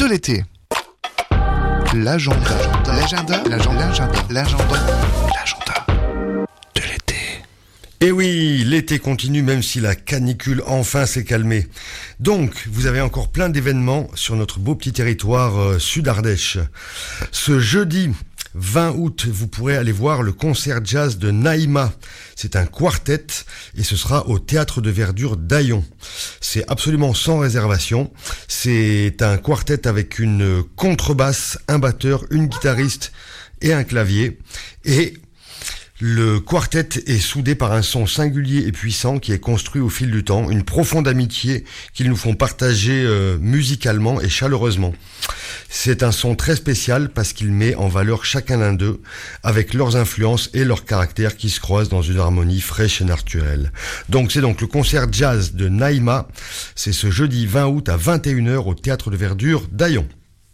de l'été. L'agenda de l'été. Et oui, l'été continue même si la canicule enfin s'est calmée. Donc, vous avez encore plein d'événements sur notre beau petit territoire Sud-Ardèche. Ce jeudi 20 août, vous pourrez aller voir le concert jazz de Naïma. C'est un quartet et ce sera au Théâtre de Verdure d'Aillon. C'est absolument sans réservation. C'est un quartet avec une contrebasse, un batteur, une guitariste et un clavier. Et le quartet est soudé par un son singulier et puissant qui est construit au fil du temps, une profonde amitié qu'ils nous font partager musicalement et chaleureusement. C'est un son très spécial parce qu'il met en valeur chacun l'un d'eux avec leurs influences et leurs caractères qui se croisent dans une harmonie fraîche et naturelle. Donc c'est donc le concert jazz de Naïma, c'est ce jeudi 20 août à 21h au Théâtre de Verdure d'Aillon.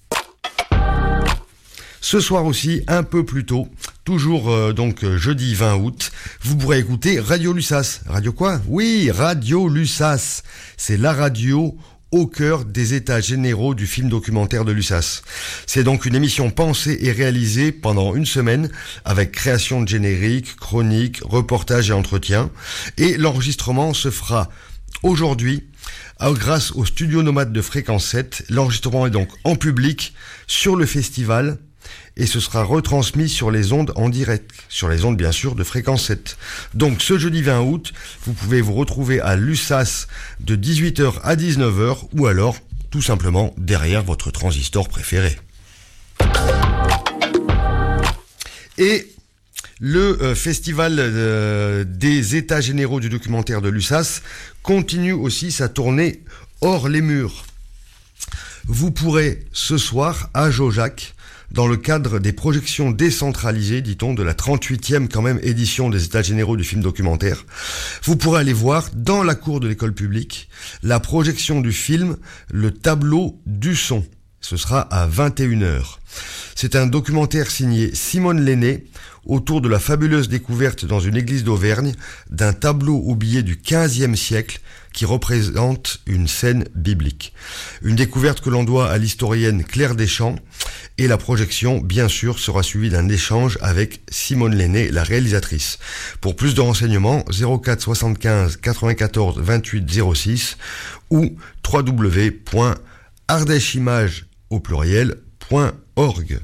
Ce soir aussi, un peu plus tôt, toujours jeudi 20 août, vous pourrez écouter Radio Lussas. Radio quoi ? Oui, Radio Lussas. C'est la radio au cœur des états généraux du film documentaire de Lussas. C'est donc une émission pensée et réalisée pendant une semaine avec création de générique, chronique, reportage et entretien. Et l'enregistrement se fera aujourd'hui grâce au studio nomade de Fréquence 7. L'enregistrement est donc en public sur le festival. Et ce sera retransmis sur les ondes en direct, sur les ondes bien sûr de Fréquence 7. Donc ce jeudi 20 août, vous pouvez vous retrouver à Lussas de 18h à 19h ou alors tout simplement derrière votre transistor préféré. Et le festival des états généraux du documentaire de Lussas continue aussi sa tournée hors les murs. Vous pourrez ce soir à Jaujac, dans le cadre des projections décentralisées, dit-on, de la 38e quand même édition des États généraux du film documentaire, vous pourrez aller voir dans la cour de l'école publique la projection du film Le tableau du son. Ce sera à 21h. C'est un documentaire signé Simone Lenné autour de la fabuleuse découverte dans une église d'Auvergne d'un tableau oublié du XVe siècle qui représente une scène biblique. Une découverte que l'on doit à l'historienne Claire Deschamps et la projection, bien sûr, sera suivie d'un échange avec Simone Lenné, la réalisatrice. Pour plus de renseignements, 04 75 94 28 06 ou www.ardècheimage au pluriel.org.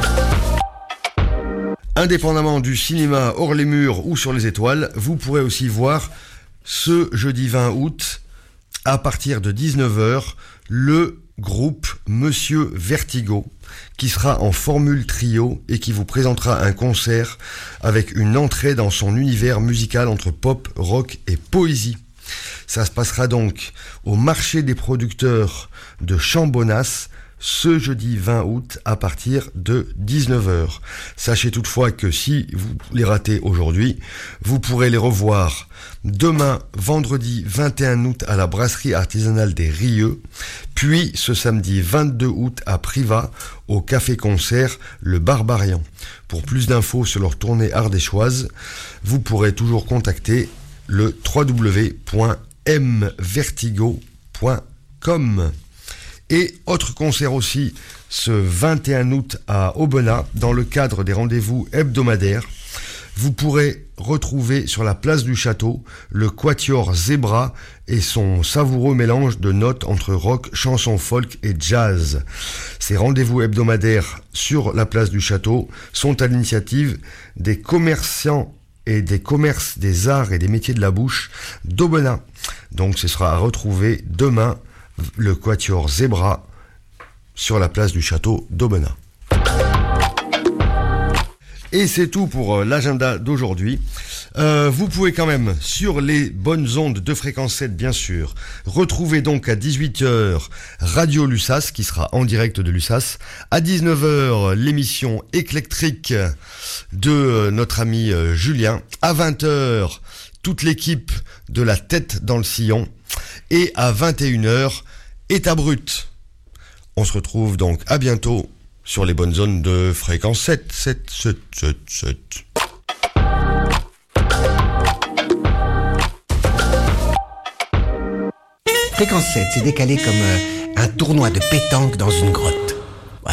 Indépendamment du cinéma hors les murs ou sur les étoiles, vous pourrez aussi voir ce jeudi 20 août, à partir de 19h, le groupe Monsieur Vertigo, qui sera en formule trio et qui vous présentera un concert avec une entrée dans son univers musical entre pop, rock et poésie. Ça se passera donc au marché des producteurs de Chambonnas, ce jeudi 20 août à partir de 19h. Sachez toutefois que si vous les ratez aujourd'hui, vous pourrez les revoir demain, vendredi 21 août à la brasserie artisanale des Rieux, puis ce samedi 22 août à Privas, au café-concert Le Barbarian. Pour plus d'infos sur leur tournée ardéchoise, vous pourrez toujours contacter le www.mvertigo.com. Et autre concert aussi, ce 21 août à Aubenas, dans le cadre des rendez-vous hebdomadaires. Vous pourrez retrouver sur la place du château le Quatuor Zebra et son savoureux mélange de notes entre rock, chansons folk et jazz. Ces rendez-vous hebdomadaires sur la place du château sont à l'initiative des commerçants et des commerces des arts et des métiers de la bouche d'Aubenas. Donc ce sera à retrouver demain, le Quatuor Zebra sur la place du château d'Aubenas. Et c'est tout pour l'agenda d'aujourd'hui. Vous pouvez quand même, sur les bonnes ondes de Fréquence 7 bien sûr, retrouver donc à 18h Radio Lussas, qui sera en direct de Lussas. À 19h, l'émission éclectrique de notre ami Julien. À 20h, toute l'équipe de La Tête dans le Sillon. Et à 21h, État brut. On se retrouve donc à bientôt sur les bonnes zones de Fréquence 7. Fréquence 7, c'est décalé comme Un tournoi de pétanque dans une grotte.